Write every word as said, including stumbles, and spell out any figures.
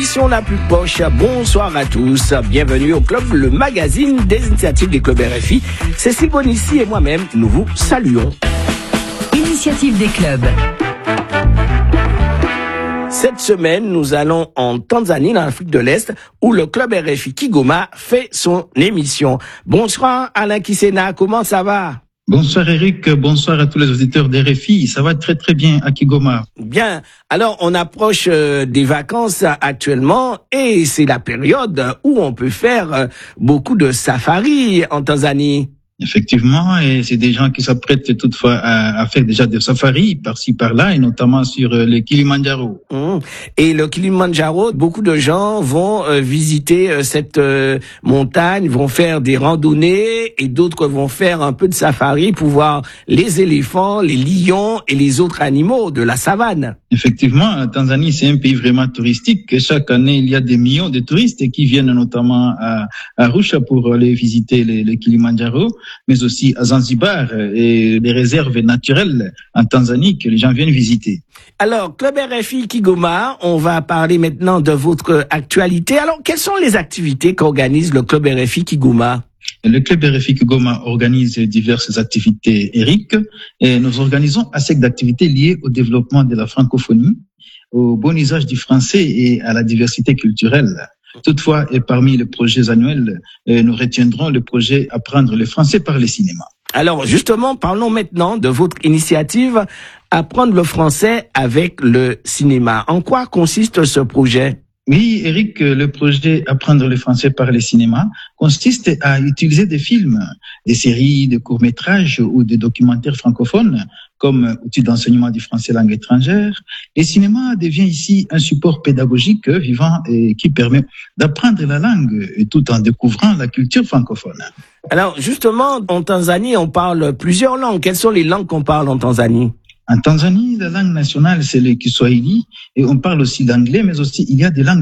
l'émission la plus poche. Bonsoir à tous, bienvenue au Club, le magazine des initiatives des clubs R F I. Cécile Bonissi et moi-même, nous vous saluons. Initiative des clubs. Cette semaine, nous allons en Tanzanie, dans l'Afrique de l'Est, où le club R F I Kigoma fait son émission. Bonsoir Alain Kisena, comment ça va? Bonsoir Eric, bonsoir à tous les auditeurs d'R F I. Ça va très très bien à Kigoma. Bien. Alors, on approche euh, des vacances actuellement et c'est la période où on peut faire euh, beaucoup de safari en Tanzanie. Effectivement, et c'est des gens qui s'apprêtent toutefois à, à faire déjà des safaris par-ci par-là, et notamment sur le Kilimandjaro. Mmh. Et le Kilimandjaro, beaucoup de gens vont euh, visiter euh, cette euh, montagne, vont faire des randonnées, et d'autres vont faire un peu de safari pour voir les éléphants, les lions et les autres animaux de la savane. Effectivement, la Tanzanie, c'est un pays vraiment touristique. Chaque année, il y a des millions de touristes qui viennent notamment à, à Arusha pour aller visiter le, le Kilimandjaro, mais aussi à Zanzibar et les réserves naturelles en Tanzanie que les gens viennent visiter. Alors, Club R F I Kigoma, on va parler maintenant de votre actualité. Alors, quelles sont les activités qu'organise le Club R F I Kigoma? Le Club R F I Kigoma organise diverses activités, Eric, et nous organisons assez d'activités liées au développement de la francophonie, au bon usage du français et à la diversité culturelle. Toutefois, et parmi les projets annuels, nous retiendrons le projet Apprendre le français par le cinéma. Alors, justement, parlons maintenant de votre initiative Apprendre le français avec le cinéma. En quoi consiste ce projet? Oui, Eric, le projet Apprendre le français par le cinéma consiste à utiliser des films, des séries, des courts-métrages ou des documentaires francophones comme outil d'enseignement du français langue étrangère. Le cinéma devient ici un support pédagogique vivant et qui permet d'apprendre la langue tout en découvrant la culture francophone. Alors, justement, en Tanzanie, on parle plusieurs langues. Quelles sont les langues qu'on parle en Tanzanie? En Tanzanie, la langue nationale, c'est le Kiswahili et on parle aussi l'anglais, mais aussi il y a des langues